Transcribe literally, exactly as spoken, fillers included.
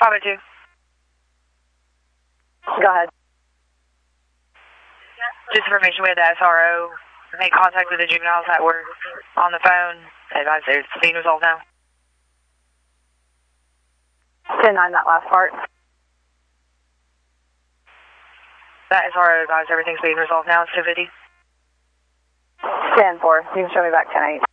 five oh two. Go ahead. Just information, we had the S R O make contact with the juveniles that were on the phone. Advise it's being resolved now. ten nine, that last part. That S R O advised everything's being resolved now. It's two fifty. ten four. You can show me back ten eight.